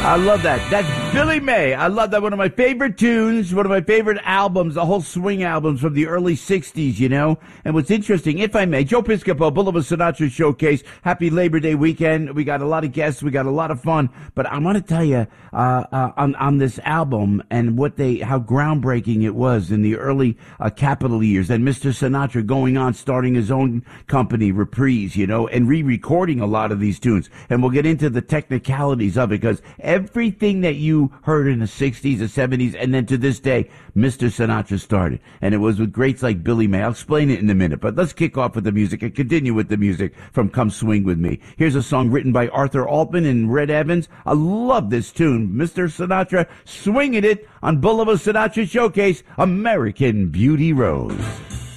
I love that. That's Billy May. I love that. One of my favorite tunes, one of my favorite albums, the whole swing albums from the early 60s, you know. And what's interesting, if I may, Joe Piscopo, Boulevard Sinatra Showcase. Happy Labor Day weekend. We got a lot of guests. We got a lot of fun. But I want to tell you, on this album and how groundbreaking it was in the early Capitol years, and Mr. Sinatra going on, starting his own company, Reprise, you know, and re-recording a lot of these tunes. And we'll get into the technicalities of it, because everything that you heard in the 60s, the 70s, and then to this day, Mr. Sinatra started. And it was with greats like Billy May. I'll explain it in a minute, but let's kick off with the music and continue with the music from Come Swing With Me. Here's a song written by Arthur Altman and Red Evans. I love this tune. Mr. Sinatra swinging it on Boulevard Sinatra Showcase, American Beauty Rose.